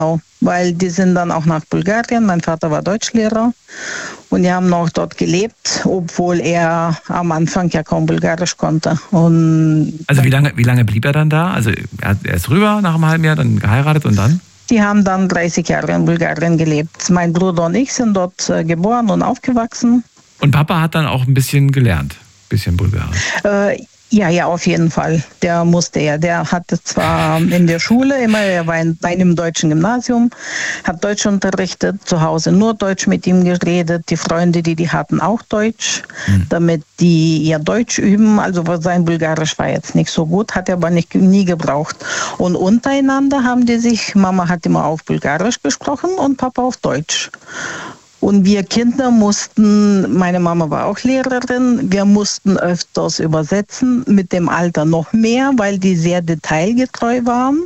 weil die sind dann auch nach Bulgarien. Mein Vater war Deutschlehrer und die haben noch dort gelebt, obwohl er am Anfang ja kaum Bulgarisch konnte. Und also wie lange blieb er dann da? Also er ist rüber nach einem halben Jahr, dann geheiratet und dann? Die haben dann 30 Jahre in Bulgarien gelebt. Mein Bruder und ich sind dort geboren und aufgewachsen. Und Papa hat dann auch ein bisschen gelernt, ein bisschen Bulgarisch? Ja, auf jeden Fall. Der musste ja. Der hatte zwar in der Schule immer, er war in einem deutschen Gymnasium, hat Deutsch unterrichtet, zu Hause nur Deutsch mit ihm geredet. Die Freunde, die hatten auch Deutsch, damit die ihr Deutsch üben. Also sein Bulgarisch war jetzt nicht so gut, hat er aber nie gebraucht. Und untereinander haben die sich, Mama hat immer auf Bulgarisch gesprochen und Papa auf Deutsch. Und wir Kinder mussten, meine Mama war auch Lehrerin, wir mussten öfters übersetzen, mit dem Alter noch mehr, weil die sehr detailgetreu waren.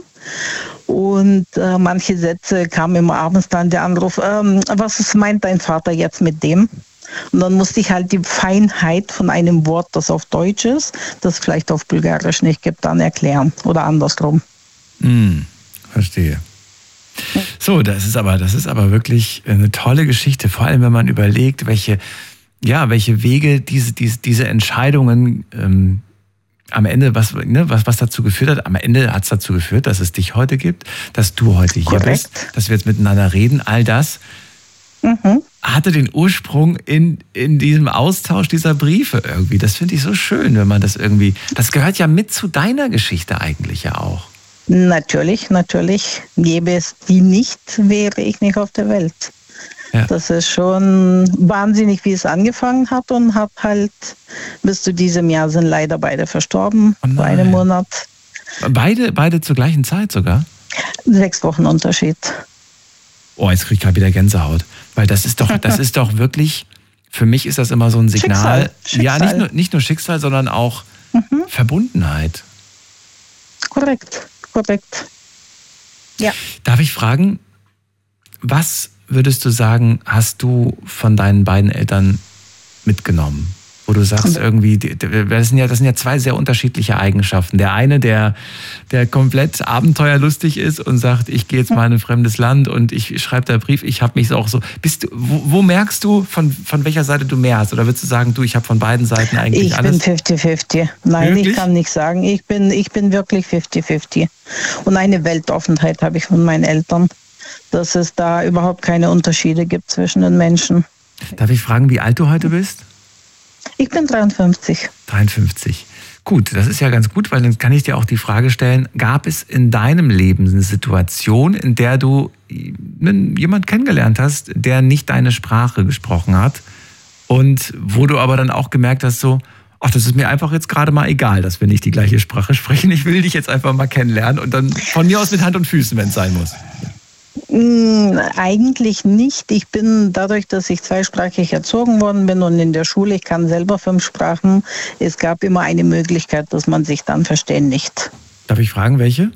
Und manche Sätze kamen immer abends dann der Anruf, was meint dein Vater jetzt mit dem? Und dann musste ich halt die Feinheit von einem Wort, das auf Deutsch ist, das vielleicht auf Bulgarisch nicht gibt, dann erklären oder andersrum. Verstehe. So, das ist aber wirklich eine tolle Geschichte, vor allem wenn man überlegt, welche Wege diese Entscheidungen am Ende, was dazu geführt hat. Am Ende hat es dazu geführt, dass es dich heute gibt, dass du heute hier bist, dass wir jetzt miteinander reden. All das hatte den Ursprung in diesem Austausch dieser Briefe irgendwie. Das finde ich so schön, wenn man das irgendwie, das gehört ja mit zu deiner Geschichte eigentlich ja auch. Natürlich. Gäbe es die nicht, wäre ich nicht auf der Welt. Ja. Das ist schon wahnsinnig, wie es angefangen hat und hat halt bis zu diesem Jahr sind leider beide verstorben, vor einem Monat. Beide zur gleichen Zeit sogar? 6 Wochen Unterschied. Oh, jetzt kriege ich gerade wieder Gänsehaut. Weil das ist doch wirklich, für mich ist das immer so ein Signal. Schicksal. Ja, nicht nur Schicksal, sondern auch Verbundenheit. Korrekt. Ja. Darf ich fragen, was würdest du sagen, hast du von deinen beiden Eltern mitgenommen? Wo du sagst irgendwie, das sind ja 2 sehr unterschiedliche Eigenschaften. Der eine, der komplett abenteuerlustig ist und sagt, ich gehe jetzt mal in ein fremdes Land und ich schreibe da Brief, ich habe mich auch so. Wo merkst du, von welcher Seite du mehr hast? Oder würdest du sagen, ich habe von beiden Seiten eigentlich alles? Ich bin 50-50. Nein, wirklich? Ich kann nicht sagen. Ich bin wirklich 50-50. Und eine Weltoffenheit habe ich von meinen Eltern, dass es da überhaupt keine Unterschiede gibt zwischen den Menschen. Darf ich fragen, wie alt du heute bist? Ich bin 53. 53. Gut, das ist ja ganz gut, weil dann kann ich dir auch die Frage stellen, gab es in deinem Leben eine Situation, in der du jemanden kennengelernt hast, der nicht deine Sprache gesprochen hat und wo du aber dann auch gemerkt hast, so, ach, das ist mir einfach jetzt gerade mal egal, dass wir nicht die gleiche Sprache sprechen, ich will dich jetzt einfach mal kennenlernen und dann von mir aus mit Hand und Füßen, wenn es sein muss. Eigentlich nicht. Ich bin dadurch, dass ich zweisprachig erzogen worden bin und in der Schule, ich kann selber 5 Sprachen, es gab immer eine Möglichkeit, dass man sich dann verständigt. Darf ich fragen, welche?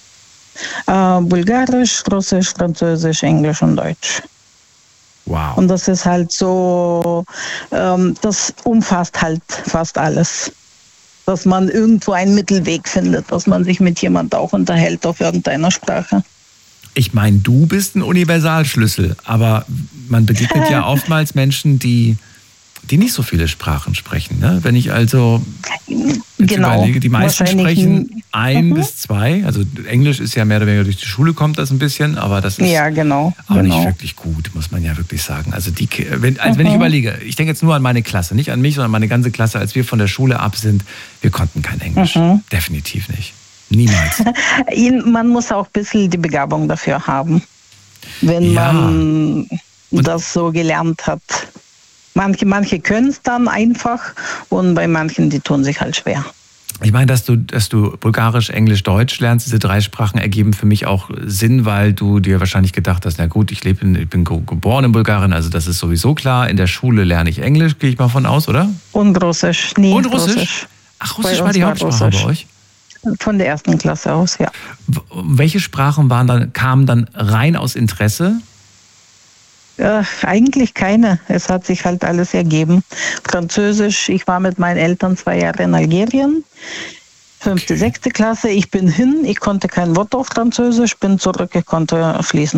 Bulgarisch, Russisch, Französisch, Englisch und Deutsch. Wow. Und das ist halt so, das umfasst halt fast alles. Dass man irgendwo einen Mittelweg findet, dass man sich mit jemand auch unterhält auf irgendeiner Sprache. Ich meine, du bist ein Universalschlüssel, aber man begegnet ja oftmals Menschen, die nicht so viele Sprachen sprechen. Ne? Wenn ich also überlege, die meisten sprechen 1 bis 2. Also Englisch ist ja mehr oder weniger durch die Schule kommt das ein bisschen, aber das ist auch nicht wirklich gut, muss man ja wirklich sagen. Also wenn ich überlege, ich denke jetzt nur an meine Klasse, nicht an mich, sondern meine ganze Klasse, als wir von der Schule ab sind, wir konnten kein Englisch. Definitiv nicht. Niemals. Man muss auch ein bisschen die Begabung dafür haben, wenn man das so gelernt hat. Manche können es dann einfach und bei manchen, die tun sich halt schwer. Ich meine, dass du Bulgarisch, Englisch, Deutsch lernst, diese 3 Sprachen ergeben für mich auch Sinn, weil du dir wahrscheinlich gedacht hast, na gut, ich bin geboren in Bulgarien, also das ist sowieso klar. In der Schule lerne ich Englisch, gehe ich mal von aus, oder? Und Russisch. Nee, und Russisch? Ach, Russisch war die Hauptsprache bei euch? Von der 1. Klasse aus, ja. Welche Sprachen kamen dann rein aus Interesse? Eigentlich keine. Es hat sich halt alles ergeben. Französisch, ich war mit meinen Eltern 2 Jahre in Algerien. 5., 6. Klasse. Ich bin hin, ich konnte kein Wort auf Französisch, bin zurück, ich konnte fließend